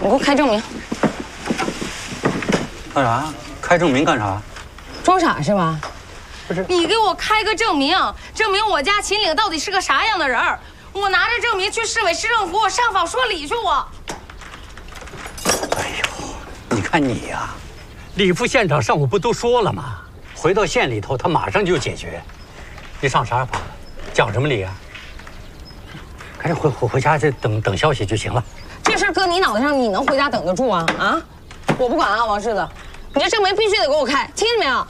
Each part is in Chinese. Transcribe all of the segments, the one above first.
你给我开证明。 干啥？开证明干啥？ 装傻是吧？ 不是， 你给我开个证明，证明我家秦岭到底是个啥样的人儿。我拿着证明去市委市政府，我上访说理去我。 哎呦，你看你呀，李副县长上午不都说了吗？回到县里头，他马上就解决。你上啥访？讲什么理啊？赶紧回家，这等消息就行了。 这事儿搁你脑袋上，你能回家等得住啊？啊！我不管啊，王世子，你这证明必须得给我开，听见没有？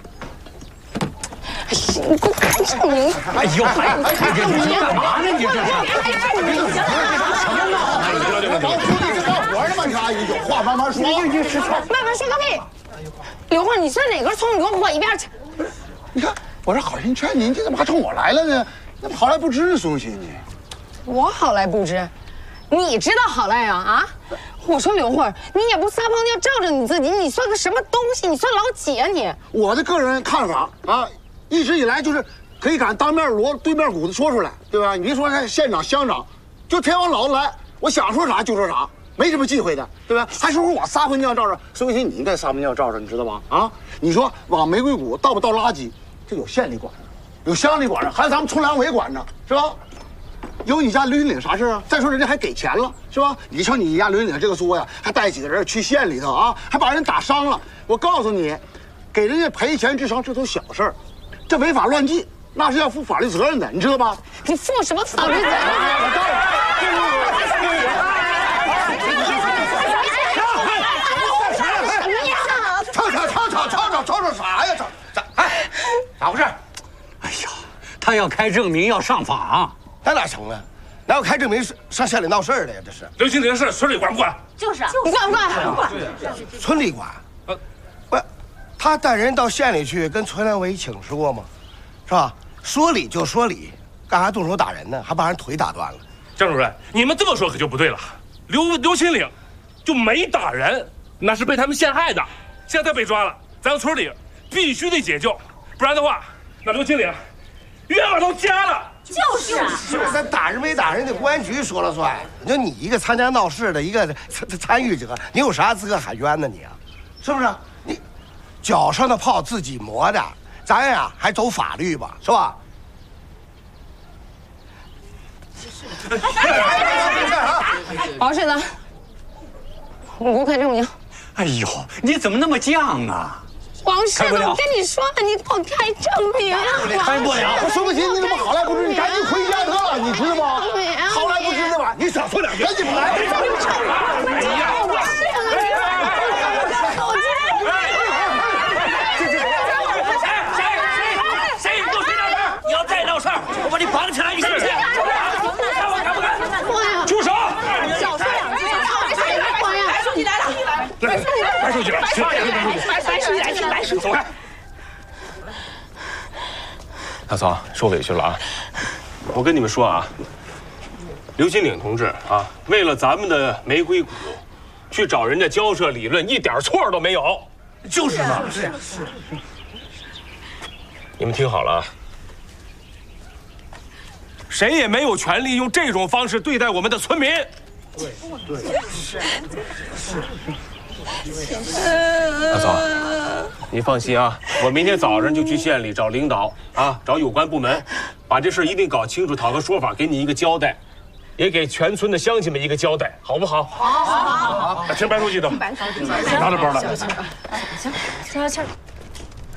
哎呀，你给我开证明！ 哎呦，你干嘛呢？你这是？ 什么呢？忙出力干活呢吗？你阿姨有话慢慢说。 慢慢说个屁！刘慧，你是哪根葱？你给我滚一边去！ 你看，我这好心劝你，你怎么还冲我来了呢？那好赖不知呢，孙心你。 我好赖不知，你知道好赖啊啊！我说刘慧，你也不撒泡尿照着你自己，你算个什么东西？你算老几啊你？ 我的个人看法啊，一直以来就是可以敢当面锣对面鼓的说出来，对吧？你别说他县长乡长，就天王老子来，我想说啥就说啥，没什么忌讳的，对吧？还说我撒泡尿照着，孙维新你应该撒泡尿照着，你知道吗？啊，你说往玫瑰谷倒不倒垃圾，这有县里管着，有乡里管着，还有咱们村粮委管着，是吧？有你家刘云岭啥事啊？再说人家还给钱了，是吧？你瞧你家刘云岭这个作呀，还带几个人去县里头啊，还把人打伤了。我告诉你，给人家赔钱治伤这都小事儿，这违法乱纪那是要负法律责任的，你知道吧？ 你负什么法律责任？ 吵啥呀？ 哎，咋回事？ 哎呀，他要开证明要上访， 那哪成啊？哪有开证明上县里闹事儿的呀？这是刘经理的事，村里管不管？ 就是啊，你管不管？ 村里管。不，他带人到县里去跟村粮委请示过吗？是吧？说理就说理，干啥动手打人呢？还把人腿打断了。 张主任，你们这么说可就不对了。刘清岭就没打人，那是被他们陷害的。现在被抓了，咱们村里必须得解救，不然的话，那刘清岭冤枉都加了。 就是咱打人没打人得公安局说了算。你说你一个参加闹事的一个参与者，你有啥资格喊冤呢？你啊，是不是？你脚上的泡自己磨的，咱呀还走法律吧，是吧？ 王世子，你给我开证明。 哎呦，你怎么那么犟啊？ 王世子，我跟你说了，你给我开证明。 开不了， 我说不行，你怎么好赖不知？你赶紧回家得了，你知道吗？好赖不知的吧？ 你少说两句， 赶紧来！ 谁给我别闹事儿！你要再闹事儿，我把你绑起来，你信不信？敢不敢？住手！ 少说两句，白书记来了， 白书记来， 白书记， 走开！大嫂，受委屈了啊！我跟你们说啊，刘金岭同志啊，为了咱们的玫瑰谷，去找人家交涉理论，一点错都没有。 就是嘛，是。 你们听好了啊，谁也没有权利用这种方式对待我们的村民。对，是。大嫂，你放心啊，我明天早上就去县里找领导啊，找有关部门，把这事一定搞清楚，讨个说法，给你一个交代，也给全村的乡亲们一个交代，好不好？好。请白书记等。拿着包来。 行，消消气儿。